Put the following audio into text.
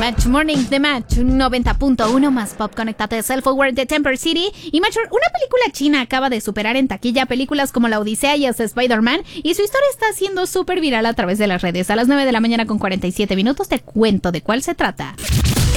Match Morning de Match 90.1 más pop. Conéctate de Self-Aware de Temper City. Y Match, una película china acaba de superar en taquilla películas como La Odisea y hasta Spider-Man, y su historia está siendo súper viral a través de las redes. A las 9 de la mañana con 47 minutos te cuento de cuál se trata.